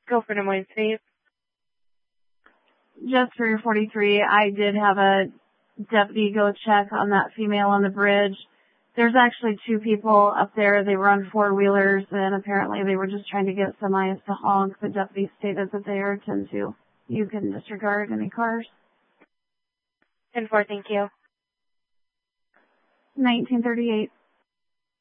Go for Des Moines State. Just for your 43, I did have a deputy go check on that female on the bridge. There's actually two people up there. They were on four-wheelers, and apparently they were just trying to get semis to honk. The deputy stated that they are 10-2. You can disregard any cars. 10-4, thank you. 1938.